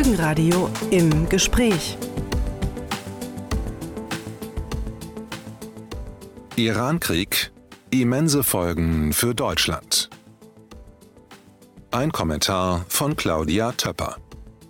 Folgenradio im Gespräch. Irankrieg, immense Folgen für Deutschland. Ein Kommentar von Claudia Töpper.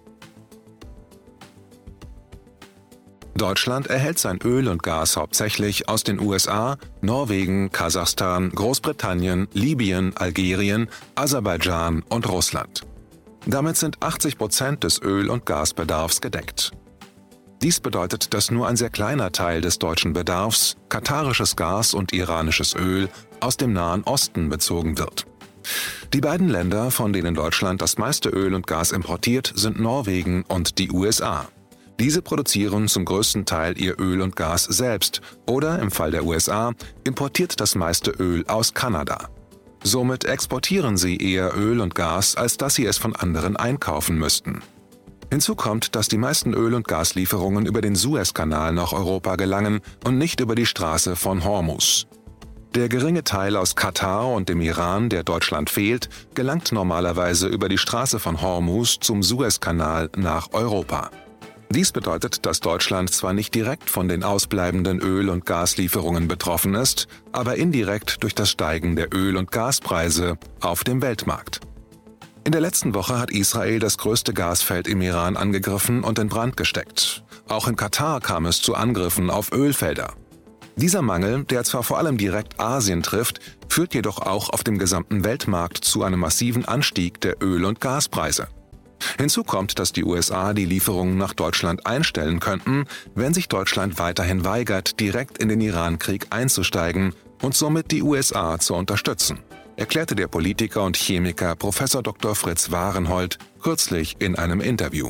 Deutschland erhält sein Öl und Gas hauptsächlich aus den USA, Norwegen, Kasachstan, Großbritannien, Libyen, Algerien, Aserbaidschan und Russland. Damit sind 80% des Öl- und Gasbedarfs gedeckt. Dies bedeutet, dass nur ein sehr kleiner Teil des deutschen Bedarfs, katarisches Gas und iranisches Öl, aus dem Nahen Osten bezogen wird. Die beiden Länder, von denen Deutschland das meiste Öl und Gas importiert, sind Norwegen und die USA. Diese produzieren zum größten Teil ihr Öl und Gas selbst oder, im Fall der USA, importiert das meiste Öl aus Kanada. Somit exportieren sie eher Öl und Gas, als dass sie es von anderen einkaufen müssten. Hinzu kommt, dass die meisten Öl- und Gaslieferungen über den Suezkanal nach Europa gelangen und nicht über die Straße von Hormuz. Der geringe Teil aus Katar und dem Iran, der Deutschland fehlt, gelangt normalerweise über die Straße von Hormuz zum Suezkanal nach Europa. Dies bedeutet, dass Deutschland zwar nicht direkt von den ausbleibenden Öl- und Gaslieferungen betroffen ist, aber indirekt durch das Steigen der Öl- und Gaspreise auf dem Weltmarkt. In der letzten Woche hat Israel das größte Gasfeld im Iran angegriffen und in Brand gesteckt. Auch in Katar kam es zu Angriffen auf Ölfelder. Dieser Mangel, der zwar vor allem direkt Asien trifft, führt jedoch auch auf dem gesamten Weltmarkt zu einem massiven Anstieg der Öl- und Gaspreise. Hinzu kommt, dass die USA die Lieferungen nach Deutschland einstellen könnten, wenn sich Deutschland weiterhin weigert, direkt in den Irankrieg einzusteigen und somit die USA zu unterstützen, erklärte der Politiker und Chemiker Prof. Dr. Fritz Warenhold kürzlich in einem Interview.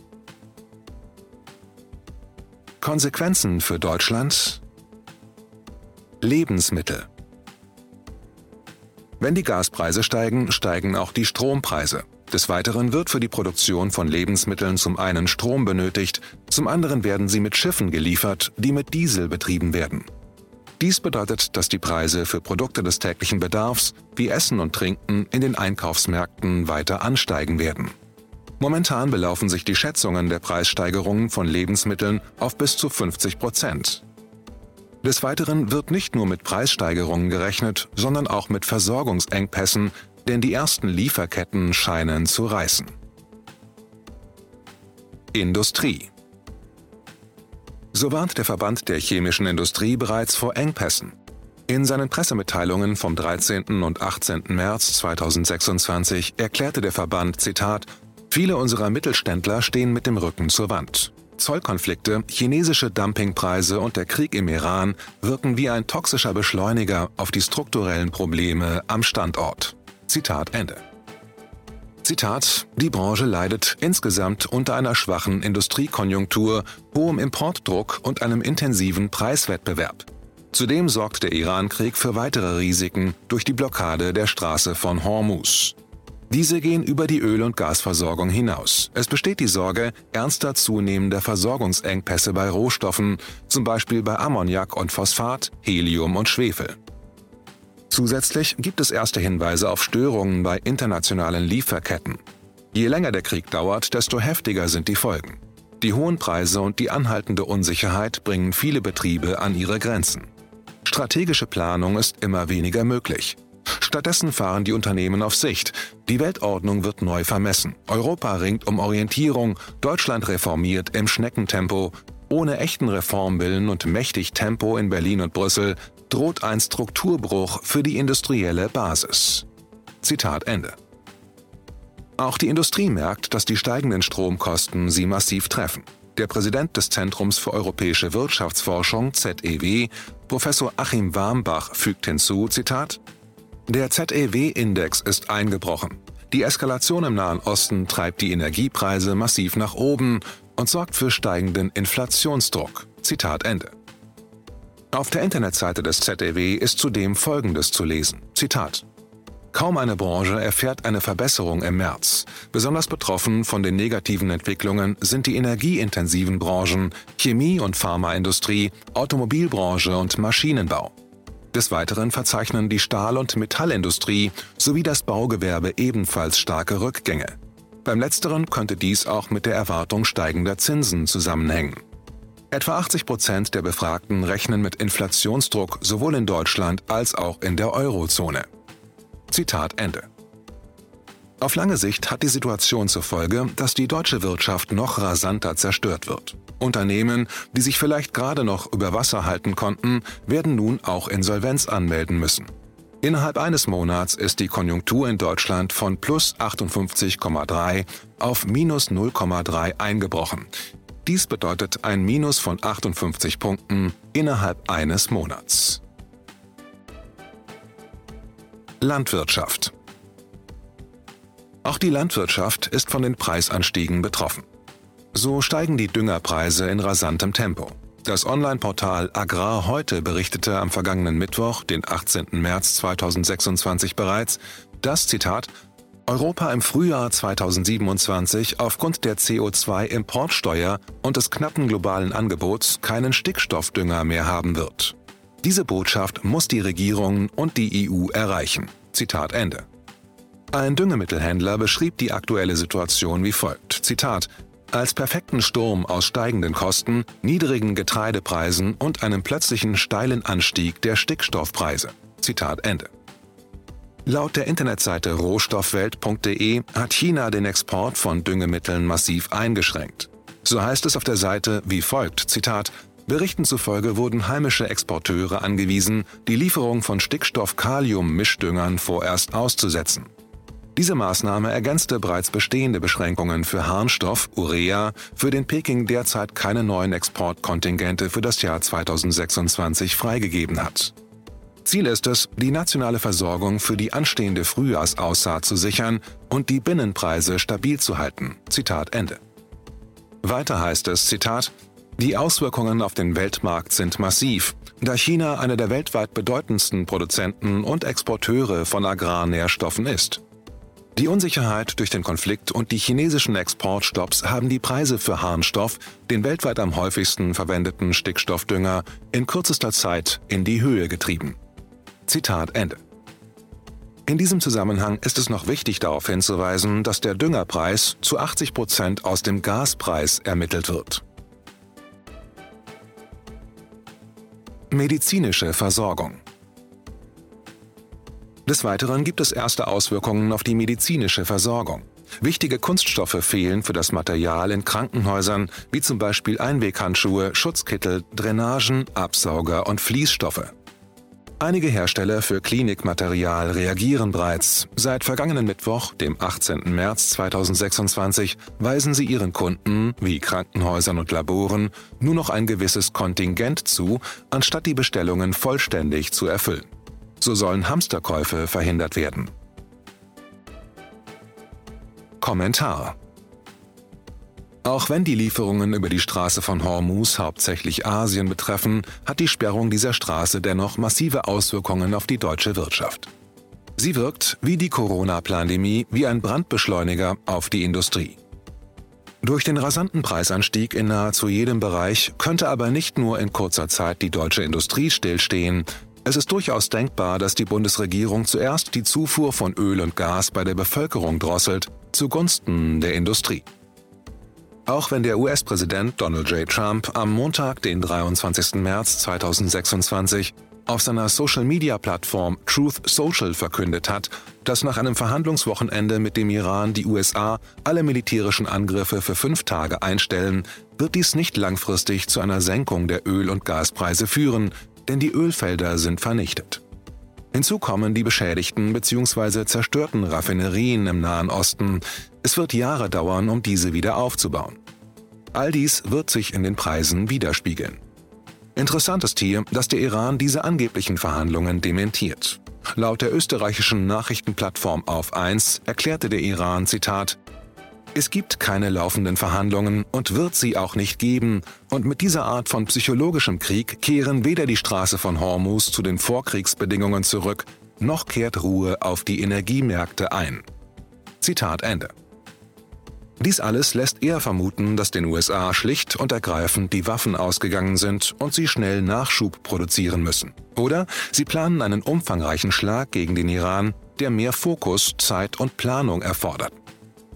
Konsequenzen für Deutschland? Lebensmittel. Wenn die Gaspreise steigen, steigen auch die Strompreise. Des Weiteren wird für die Produktion von Lebensmitteln zum einen Strom benötigt, zum anderen werden sie mit Schiffen geliefert, die mit Diesel betrieben werden. Dies bedeutet, dass die Preise für Produkte des täglichen Bedarfs, wie Essen und Trinken, in den Einkaufsmärkten weiter ansteigen werden. Momentan belaufen sich die Schätzungen der Preissteigerungen von Lebensmitteln auf bis zu 50%. Des Weiteren wird nicht nur mit Preissteigerungen gerechnet, sondern auch mit Versorgungsengpässen, denn die ersten Lieferketten scheinen zu reißen. Industrie. So warnt der Verband der chemischen Industrie bereits vor Engpässen. In seinen Pressemitteilungen vom 13. und 18. März 2026 erklärte der Verband, Zitat, viele unserer Mittelständler stehen mit dem Rücken zur Wand. Zollkonflikte, chinesische Dumpingpreise und der Krieg im Iran wirken wie ein toxischer Beschleuniger auf die strukturellen Probleme am Standort. Zitat Ende. Zitat: Die Branche leidet insgesamt unter einer schwachen Industriekonjunktur, hohem Importdruck und einem intensiven Preiswettbewerb. Zudem sorgt der Irankrieg für weitere Risiken durch die Blockade der Straße von Hormuz. Diese gehen über die Öl- und Gasversorgung hinaus. Es besteht die Sorge ernster zunehmender Versorgungsengpässe bei Rohstoffen, zum Beispiel bei Ammoniak und Phosphat, Helium und Schwefel. Zusätzlich gibt es erste Hinweise auf Störungen bei internationalen Lieferketten. Je länger der Krieg dauert, desto heftiger sind die Folgen. Die hohen Preise und die anhaltende Unsicherheit bringen viele Betriebe an ihre Grenzen. Strategische Planung ist immer weniger möglich. Stattdessen fahren die Unternehmen auf Sicht. Die Weltordnung wird neu vermessen. Europa ringt um Orientierung, Deutschland reformiert im Schneckentempo. Ohne echten Reformwillen und mächtig Tempo in Berlin und Brüssel droht ein Strukturbruch für die industrielle Basis. Zitat Ende. Auch die Industrie merkt, dass die steigenden Stromkosten sie massiv treffen. Der Präsident des Zentrums für europäische Wirtschaftsforschung, ZEW, Professor Achim Warmbach, fügt hinzu, Zitat, der ZEW-Index ist eingebrochen. Die Eskalation im Nahen Osten treibt die Energiepreise massiv nach oben und sorgt für steigenden Inflationsdruck. Zitat Ende. Auf der Internetseite des ZEW ist zudem Folgendes zu lesen. Zitat: Kaum eine Branche erfährt eine Verbesserung im März. Besonders betroffen von den negativen Entwicklungen sind die energieintensiven Branchen, Chemie- und Pharmaindustrie, Automobilbranche und Maschinenbau. Des Weiteren verzeichnen die Stahl- und Metallindustrie sowie das Baugewerbe ebenfalls starke Rückgänge. Beim Letzteren könnte dies auch mit der Erwartung steigender Zinsen zusammenhängen. Etwa 80% der Befragten rechnen mit Inflationsdruck sowohl in Deutschland als auch in der Eurozone. Zitat Ende. Auf lange Sicht hat die Situation zur Folge, dass die deutsche Wirtschaft noch rasanter zerstört wird. Unternehmen, die sich vielleicht gerade noch über Wasser halten konnten, werden nun auch Insolvenz anmelden müssen. Innerhalb eines Monats ist die Konjunktur in Deutschland von plus 58,3 auf minus 0,3 eingebrochen. Dies bedeutet ein Minus von 58 Punkten innerhalb eines Monats. Landwirtschaft. Auch die Landwirtschaft ist von den Preisanstiegen betroffen. So steigen die Düngerpreise in rasantem Tempo. Das Online-Portal Agrar heute berichtete am vergangenen Mittwoch, den 18. März 2026 bereits, dass, Zitat, Europa im Frühjahr 2027 aufgrund der CO2-Importsteuer und des knappen globalen Angebots keinen Stickstoffdünger mehr haben wird. Diese Botschaft muss die Regierungen und die EU erreichen. Zitat Ende. Ein Düngemittelhändler beschrieb die aktuelle Situation wie folgt, Zitat, als perfekten Sturm aus steigenden Kosten, niedrigen Getreidepreisen und einem plötzlichen steilen Anstieg der Stickstoffpreise. Zitat Ende. Laut der Internetseite rohstoffwelt.de hat China den Export von Düngemitteln massiv eingeschränkt. So heißt es auf der Seite wie folgt, Zitat, Berichten zufolge wurden heimische Exporteure angewiesen, die Lieferung von Stickstoff-Kalium-Mischdüngern vorerst auszusetzen. Diese Maßnahme ergänzte bereits bestehende Beschränkungen für Harnstoff, Urea, für den Peking derzeit keine neuen Exportkontingente für das Jahr 2026 freigegeben hat. Ziel ist es, die nationale Versorgung für die anstehende Frühjahrsaussaat zu sichern und die Binnenpreise stabil zu halten. Zitat Ende. Weiter heißt es, Zitat, die Auswirkungen auf den Weltmarkt sind massiv, da China einer der weltweit bedeutendsten Produzenten und Exporteure von Agrarnährstoffen ist. Die Unsicherheit durch den Konflikt und die chinesischen Exportstopps haben die Preise für Harnstoff, den weltweit am häufigsten verwendeten Stickstoffdünger, in kürzester Zeit in die Höhe getrieben. Zitat Ende. In diesem Zusammenhang ist es noch wichtig darauf hinzuweisen, dass der Düngerpreis zu 80% aus dem Gaspreis ermittelt wird. Medizinische Versorgung. Des Weiteren gibt es erste Auswirkungen auf die medizinische Versorgung. Wichtige Kunststoffe fehlen für das Material in Krankenhäusern, wie zum Beispiel Einweghandschuhe, Schutzkittel, Drainagen, Absauger und Fließstoffe. Einige Hersteller für Klinikmaterial reagieren bereits. Seit vergangenen Mittwoch, dem 18. März 2026, weisen sie ihren Kunden, wie Krankenhäusern und Laboren, nur noch ein gewisses Kontingent zu, anstatt die Bestellungen vollständig zu erfüllen. So sollen Hamsterkäufe verhindert werden. Kommentar: Auch wenn die Lieferungen über die Straße von Hormuz hauptsächlich Asien betreffen, hat die Sperrung dieser Straße dennoch massive Auswirkungen auf die deutsche Wirtschaft. Sie wirkt, wie die Corona-Pandemie, wie ein Brandbeschleuniger auf die Industrie. Durch den rasanten Preisanstieg in nahezu jedem Bereich könnte aber nicht nur in kurzer Zeit die deutsche Industrie stillstehen. Es ist durchaus denkbar, dass die Bundesregierung zuerst die Zufuhr von Öl und Gas bei der Bevölkerung drosselt, zugunsten der Industrie. Auch wenn der US-Präsident Donald J. Trump am Montag, den 23. März 2026, auf seiner Social-Media-Plattform Truth Social verkündet hat, dass nach einem Verhandlungswochenende mit dem Iran die USA alle militärischen Angriffe für 5 Tage einstellen, wird dies nicht langfristig zu einer Senkung der Öl- und Gaspreise führen, denn die Ölfelder sind vernichtet. Hinzu kommen die beschädigten bzw. zerstörten Raffinerien im Nahen Osten. Es wird Jahre dauern, um diese wieder aufzubauen. All dies wird sich in den Preisen widerspiegeln. Interessant ist hier, dass der Iran diese angeblichen Verhandlungen dementiert. Laut der österreichischen Nachrichtenplattform Auf 1 erklärte der Iran, Zitat, es gibt keine laufenden Verhandlungen und wird sie auch nicht geben, und mit dieser Art von psychologischem Krieg kehren weder die Straße von Hormuz zu den Vorkriegsbedingungen zurück, noch kehrt Ruhe auf die Energiemärkte ein. Zitat Ende. Dies alles lässt eher vermuten, dass den USA schlicht und ergreifend die Waffen ausgegangen sind und sie schnell Nachschub produzieren müssen. Oder sie planen einen umfangreichen Schlag gegen den Iran, der mehr Fokus, Zeit und Planung erfordert.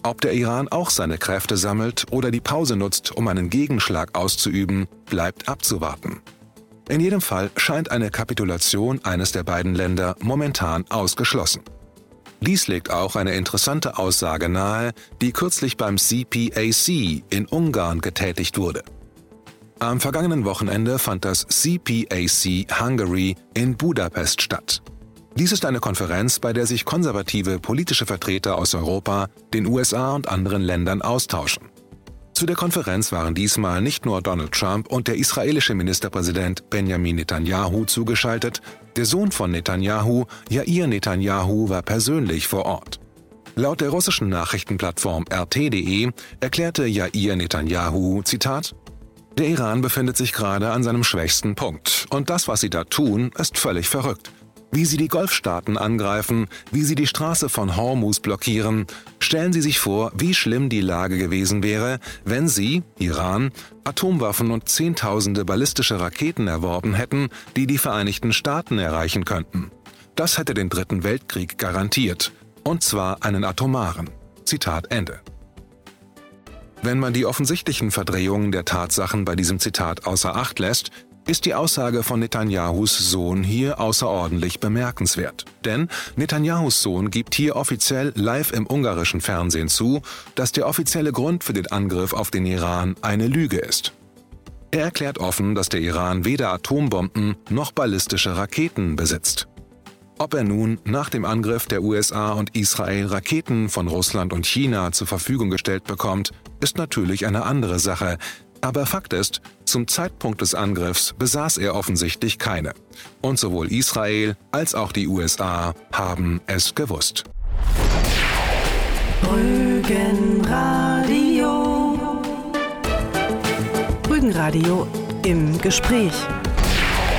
Ob der Iran auch seine Kräfte sammelt oder die Pause nutzt, um einen Gegenschlag auszuüben, bleibt abzuwarten. In jedem Fall scheint eine Kapitulation eines der beiden Länder momentan ausgeschlossen. Dies legt auch eine interessante Aussage nahe, die kürzlich beim CPAC in Ungarn getätigt wurde. Am vergangenen Wochenende fand das CPAC Hungary in Budapest statt. Dies ist eine Konferenz, bei der sich konservative politische Vertreter aus Europa, den USA und anderen Ländern austauschen. Zu der Konferenz waren diesmal nicht nur Donald Trump und der israelische Ministerpräsident Benjamin Netanyahu zugeschaltet, der Sohn von Netanyahu, Yair Netanyahu, war persönlich vor Ort. Laut der russischen Nachrichtenplattform RT.de erklärte Yair Netanyahu, Zitat: Der Iran befindet sich gerade an seinem schwächsten Punkt und das, was sie da tun, ist völlig verrückt. Wie sie die Golfstaaten angreifen, wie sie die Straße von Hormuz blockieren. Stellen Sie sich vor, wie schlimm die Lage gewesen wäre, wenn sie, Iran, Atomwaffen und Zehntausende ballistische Raketen erworben hätten, die die Vereinigten Staaten erreichen könnten. Das hätte den Dritten Weltkrieg garantiert, und zwar einen atomaren. Zitat Ende. Wenn man die offensichtlichen Verdrehungen der Tatsachen bei diesem Zitat außer Acht lässt, ist die Aussage von Netanyahus Sohn hier außerordentlich bemerkenswert. Denn Netanyahus Sohn gibt hier offiziell live im ungarischen Fernsehen zu, dass der offizielle Grund für den Angriff auf den Iran eine Lüge ist. Er erklärt offen, dass der Iran weder Atombomben noch ballistische Raketen besitzt. Ob er nun nach dem Angriff der USA und Israel Raketen von Russland und China zur Verfügung gestellt bekommt, ist natürlich eine andere Sache. Aber Fakt ist, zum Zeitpunkt des Angriffs besaß er offensichtlich keine. Und sowohl Israel als auch die USA haben es gewusst. Rügenradio. Rügenradio im Gespräch.